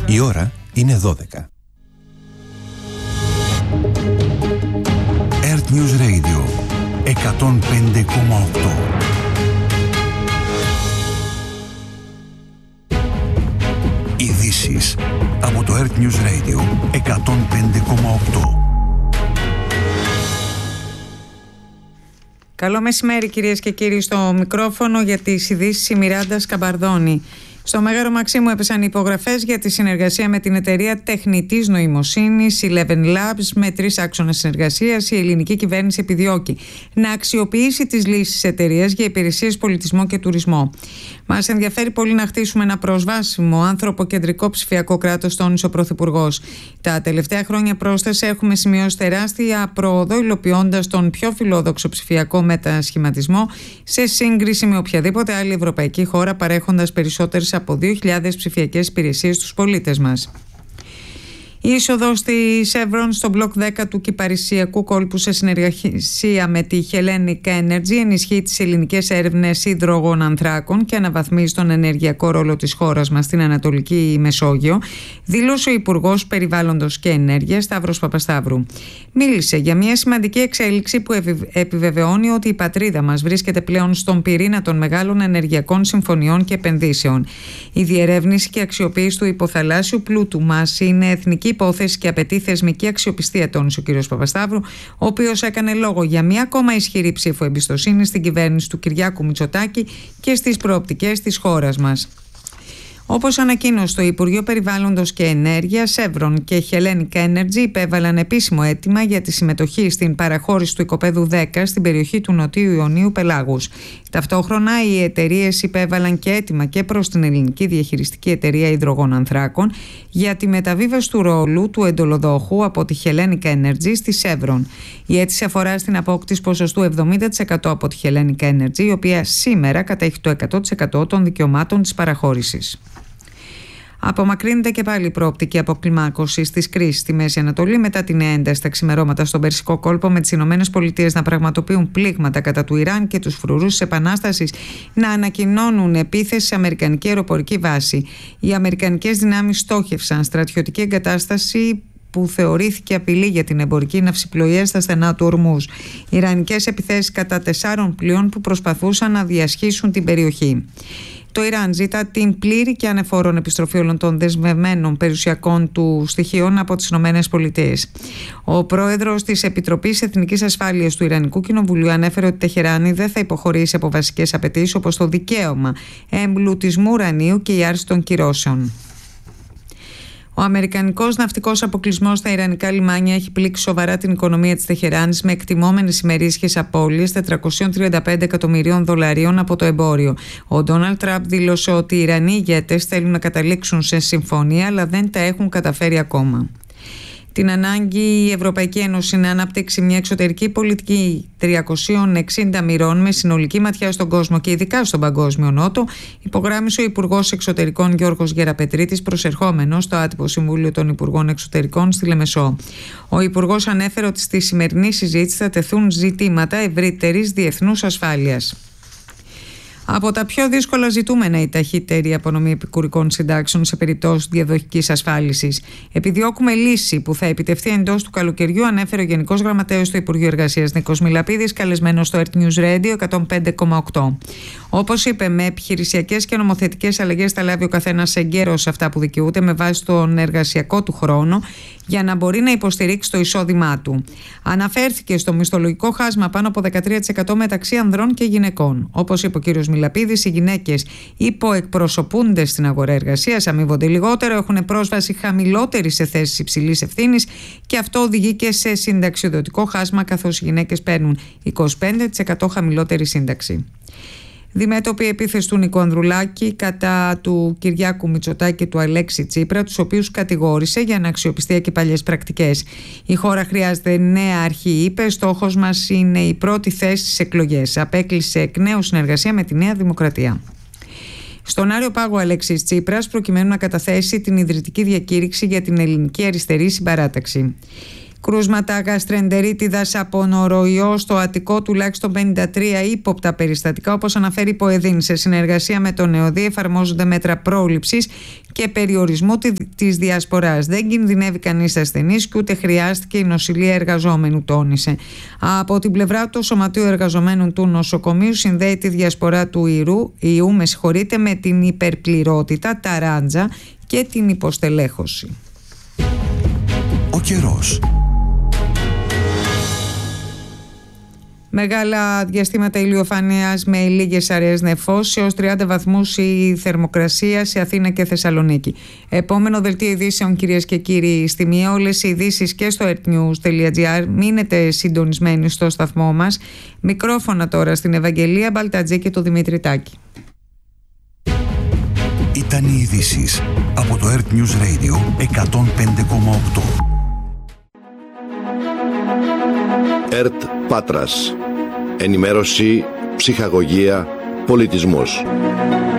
Η ώρα είναι 12. Earth News Radio 105,8. Ειδήσεις από το Earth News Radio 105,8. Καλό μεσημέρι κυρίες και κύριοι, στο μικρόφωνο για τις ειδήσεις η Μιράντα Σκαμπαρδόνη. Στο Μέγαρο Μαξίμου έπεσαν υπογραφές για τη συνεργασία με την εταιρεία τεχνητής νοημοσύνης Eleven Labs με 3 άξονες συνεργασίας. Η ελληνική κυβέρνηση επιδιώκει να αξιοποιήσει τις λύσεις της εταιρείας για υπηρεσίες, πολιτισμό και τουρισμό. Μας ενδιαφέρει πολύ να χτίσουμε ένα προσβάσιμο, ανθρωποκεντρικό ψηφιακό κράτος, τόνισε ο Πρωθυπουργός. Τα τελευταία χρόνια, πρόσθεσε, έχουμε σημειώσει τεράστια πρόοδο, υλοποιώντας τον πιο φιλόδοξο ψηφιακό μετασχηματισμό σε σύγκριση με οποιαδήποτε άλλη ευρωπαϊκή χώρα, παρέχοντας περισσότερες από 2.000 ψηφιακές υπηρεσίες στους πολίτες μας. Η είσοδος στη Chevron στο μπλοκ 10 του Κυπαρισιακού κόλπου σε συνεργασία με τη Hellenic Energy ενισχύει τις ελληνικές έρευνες υδρογονανθράκων και αναβαθμίζει τον ενεργειακό ρόλο της χώρας μας στην Ανατολική Μεσόγειο, δήλωσε ο Υπουργός Περιβάλλοντος και Ενέργειας Σταύρος Παπασταύρου. Μίλησε για μια σημαντική εξέλιξη που επιβεβαιώνει ότι η πατρίδα μας βρίσκεται πλέον στον πυρήνα των μεγάλων ενεργειακών συμφωνιών και επενδύσεων. Η διερεύνηση και αξιοποίηση του υποθαλάσσιου πλούτου μας είναι εθνική υπόθεση και απαιτεί θεσμική αξιοπιστία, τόνισε ο κ. Παπασταύρου, ο οποίος έκανε λόγο για μια ακόμα ισχυρή ψήφο εμπιστοσύνη στην κυβέρνηση του Κυριάκου Μητσοτάκη και στις προοπτικές της χώρας μας. Όπως ανακοίνωσε το Υπουργείο Περιβάλλοντος και Ενέργειας, Chevron και Hellenic Energy υπέβαλαν επίσημο αίτημα για τη συμμετοχή στην παραχώρηση του οικοπαίδου 10 στην περιοχή του Νοτίου Ιωνίου Πελάγους. Ταυτόχρονα, οι εταιρείες υπέβαλαν και αίτημα και προς την ελληνική διαχειριστική εταιρεία υδρογονανθράκων για τη μεταβίβαση του ρόλου του εντολοδόχου από τη Hellenic Energy στη Chevron. Η αίτηση αφορά στην απόκτηση ποσοστού 70% από τη Hellenic Energy, η οποία σήμερα κατέχει το 100% των δικαιωμάτων της παραχώρησης. Απομακρύνεται και πάλι η προοπτική αποκλιμάκωση της κρίσης στη Μέση Ανατολή μετά την ένταση τα ξημερώματα στον Περσικό κόλπο, με τις ΗΠΑ να πραγματοποιούν πλήγματα κατά του Ιράν και τους φρουρούς της Επανάστασης να ανακοινώνουν επίθεση σε αμερικανική αεροπορική βάση. Οι αμερικανικές δυνάμεις στόχευσαν στρατιωτική εγκατάσταση που θεωρήθηκε απειλή για την εμπορική ναυσιπλοεία στα στενά του Ορμούζ. Ιρανικές επιθέσεις κατά 4 πλοίων που προσπαθούσαν να διασχίσουν την περιοχή. Το Ιράν ζητά την πλήρη και ανεφόρον επιστροφή όλων των δεσμευμένων περιουσιακών του στοιχείων από τις ΗΠΑ. Ο πρόεδρος της Επιτροπής Εθνικής Ασφάλειας του Ιρανικού Κοινοβουλίου ανέφερε ότι η Τεχεράνη δεν θα υποχωρήσει από βασικές απαιτήσεις όπως το δικαίωμα εμπλουτισμού ουρανίου και η άρση των κυρώσεων. Ο αμερικανικός ναυτικός αποκλεισμός στα ιρανικά λιμάνια έχει πλήξει σοβαρά την οικονομία της Τεχεράνης, με εκτιμόμενες ημερήσιες απώλειες $435 εκατομμυρίων από το εμπόριο. Ο Ντόναλντ Τραμπ δήλωσε ότι οι Ιρανοί ηγέτες θέλουν να καταλήξουν σε συμφωνία, αλλά δεν τα έχουν καταφέρει ακόμα. Την ανάγκη η Ευρωπαϊκή Ένωση να αναπτύξει μια εξωτερική πολιτική 360 μοιρών με συνολική ματιά στον κόσμο και ειδικά στον Παγκόσμιο Νότο, υπογράμμισε ο Υπουργός Εξωτερικών Γιώργος Γεραπετρίτης, προσερχόμενος στο άτυπο Συμβούλιο των Υπουργών Εξωτερικών στη Λεμεσό. Ο Υπουργός ανέφερε ότι στη σημερινή συζήτηση θα τεθούν ζητήματα ευρύτερης διεθνούς ασφάλειας. Από τα πιο δύσκολα ζητούμενα η ταχύτερη απονομή επικουρικών συντάξεων σε περιπτώσεις διαδοχικής ασφάλισης. Επιδιώκουμε λύση που θα επιτευχθεί εντός του καλοκαιριού, ανέφερε ο Γενικός Γραμματέος του Υπουργείου Εργασίας Νίκος Μιλαπίδης, καλεσμένος στο Earth News Radio 105,8. Όπως είπε, με επιχειρησιακές και νομοθετικές αλλαγές θα λάβει ο καθένας εγκαίρως αυτά που δικαιούται με βάση τον εργασιακό του χρόνο, για να μπορεί να υποστηρίξει το εισόδημά του. Αναφέρθηκε στο μισθολογικό χάσμα πάνω από 13% μεταξύ ανδρών και γυναικών. Όπως είπε ο κ. Μιλαπίδης, οι γυναίκες υποεκπροσωπούνται στην αγορά εργασίας, αμείβονται λιγότερο, έχουν πρόσβαση χαμηλότερη σε θέσεις υψηλής ευθύνης και αυτό οδηγεί και σε συνταξιοδοτικό χάσμα, καθώς οι γυναίκες παίρνουν 25% χαμηλότερη σύνταξη. Διμέτωπη επίθεση του Νίκου Ανδρουλάκη κατά του Κυριάκου Μητσοτάκη και του Αλέξη Τσίπρα, τους οποίους κατηγόρησε για αναξιοπιστία και παλιές πρακτικές. Η χώρα χρειάζεται νέα αρχή, είπε. Στόχος μας είναι η πρώτη θέση στις εκλογές. Απέκλεισε εκ νέου συνεργασία με τη Νέα Δημοκρατία. Στον Άριο Πάγο Αλέξης Τσίπρας, προκειμένου να καταθέσει την ιδρυτική διακήρυξη για την ελληνική αριστερή συμπαράταξη. Κρούσματα γαστρεντερίτιδας από νοροϊό στο Αττικό, τουλάχιστον 53 ύποπτα περιστατικά. Όπως αναφέρει η ΠΟΕΔΗΝ, σε συνεργασία με τον ΕΟΔΗ εφαρμόζονται μέτρα πρόληψης και περιορισμού της διασποράς. Δεν κινδυνεύει κανείς ασθενής και ούτε χρειάστηκε η νοσηλεία εργαζόμενου, τόνισε. Από την πλευρά του Σωματείου Εργαζομένων του Νοσοκομείου συνδέει τη διασπορά του ιού με την υπερπληρότητα, τα ράντζα και την υποστελέχωση. Ο καιρός. Μεγάλα διαστήματα ηλιοφάνειας με λίγες αραίες νεφώσεις, έως 30 βαθμούς η θερμοκρασία σε Αθήνα και Θεσσαλονίκη. Επόμενο δελτίο ειδήσεων, κυρίες και κύριοι, στη μία. Όλες οι ειδήσεις και στο earthnews.gr. Μείνετε συντονισμένοι στο σταθμό μας. Μικρόφωνα τώρα στην Ευαγγελία Μπαλτατζή και το Δημήτρη Τάκη. Ήταν οι ειδήσεις από το Earth News Radio 105,8. ΕΡΤ Πάτρας. Ενημέρωση, ψυχαγωγία, πολιτισμός.